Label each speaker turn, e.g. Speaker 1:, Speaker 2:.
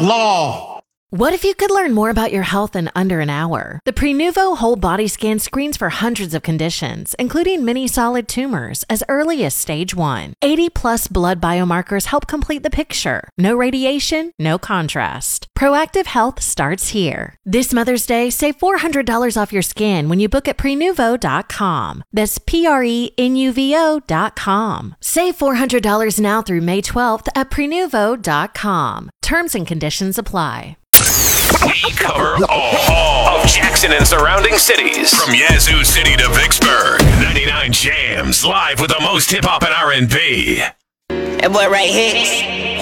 Speaker 1: law.
Speaker 2: What if you could learn more about your health in under an hour? The Prenuvo Whole Body Scan screens for hundreds of conditions, including many solid tumors, as early as stage 1. 80-plus blood biomarkers help complete the picture. No radiation, no contrast. Proactive health starts here. This Mother's Day, save $400 off your scan when you book at Prenuvo.com. That's Prenuvo.com. Save $400 now through May 12th at Prenuvo.com. Terms and conditions apply.
Speaker 3: We cover all of Jackson and surrounding cities. From Yazoo City to Vicksburg. 99 Jams, live with the most hip-hop and R&B.
Speaker 4: That boy right here.